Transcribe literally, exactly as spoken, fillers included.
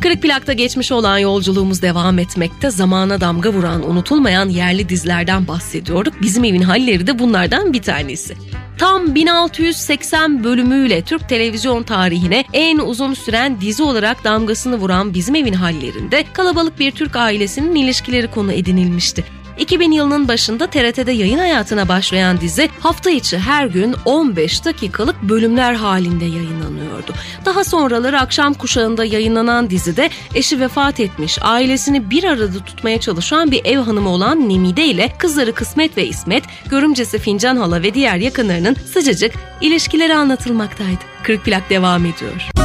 Kırık Plak'ta geçmişe olan yolculuğumuz devam etmekte. Zamana damga vuran, unutulmayan yerli dizilerden bahsediyorduk. Bizim Evin Halleri de bunlardan bir tanesi. Tam bin altı yüz seksen bölümüyle Türk televizyon tarihine en uzun süren dizi olarak damgasını vuran Bizim Evin Halleri'nde kalabalık bir Türk ailesinin ilişkileri konu edinilmişti. iki bin yılının başında T R T'de yayın hayatına başlayan dizi hafta içi her gün on beş dakikalık bölümler halinde yayınlanıyordu. Daha sonraları akşam kuşağında yayınlanan dizide eşi vefat etmiş, ailesini bir arada tutmaya çalışan bir ev hanımı olan Nemide ile kızları Kısmet ve İsmet, görümcesi Fincan Hala ve diğer yakınlarının sıcacık ilişkileri anlatılmaktaydı. Kırık Plak devam ediyor.